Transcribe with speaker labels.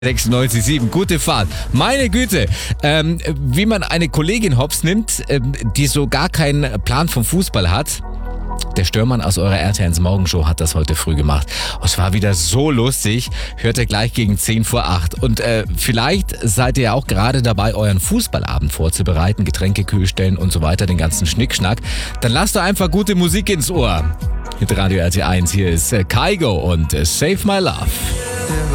Speaker 1: 96,7, gute Fahrt. Meine Güte, wie man eine Kollegin hops nimmt, die so gar keinen Plan vom Fußball hat. Der Störmann aus eurer RTL Morgenshow hat das heute früh gemacht. Es war wieder so lustig. Hört ihr gleich gegen 10 vor 8. Und vielleicht seid ihr ja auch gerade dabei, euren Fußballabend vorzubereiten. Getränke kühl stellen und so weiter, den ganzen Schnickschnack. Dann lasst doch einfach gute Musik ins Ohr. Mit Radio RT1, hier ist Kygo und Save My Love.